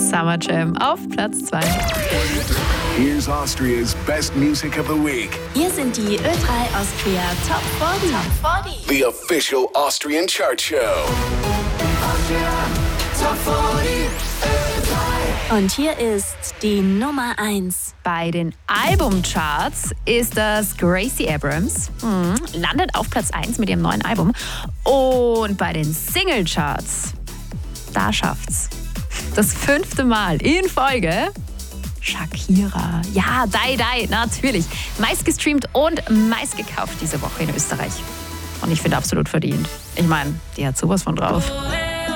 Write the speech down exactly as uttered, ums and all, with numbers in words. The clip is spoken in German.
Summer Jam auf Platz zwei. Here's Austria's best music of the week. Hier sind die Ö drei Austria Top vierzig. Top vierzig. The official Austrian chart show. Austria Top vierzig. Ö drei. Und hier ist die Nummer eins. Bei den Albumcharts ist das Gracie Abrams, hm, landet auf Platz eins mit ihrem neuen Album. Und bei den Singlecharts, da schafft's das fünfte Mal in Folge Shakira. Ja, Die Die, natürlich. Meistgestreamt und meistgekauft diese Woche in Österreich. Und ich finde absolut verdient. Ich meine, die hat sowas von drauf.